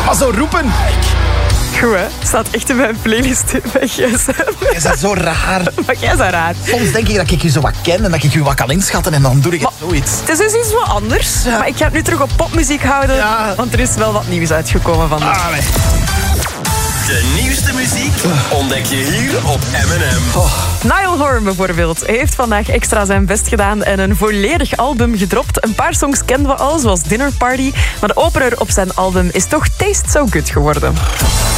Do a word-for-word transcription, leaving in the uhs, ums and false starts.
maar zo roepen. Goed, hè? Staat echt in mijn playlist bij gsm. Je bent zo raar. Maar jij is dat raar. Soms denk ik dat ik je zo wat ken en dat ik je wat kan inschatten en dan doe ik Maar, zoiets. Het is dus iets wat anders. Ja. Maar ik ga het nu terug op popmuziek houden. Ja. Want er is wel wat nieuws uitgekomen vandaag. Ah, nee. De nieuwste muziek ontdek je hier op M en M. Niall Horan bijvoorbeeld heeft vandaag extra zijn best gedaan en een volledig album gedropt. Een paar songs kenden we al, zoals Dinner Party. Maar de opener op zijn album is toch Taste So Good geworden.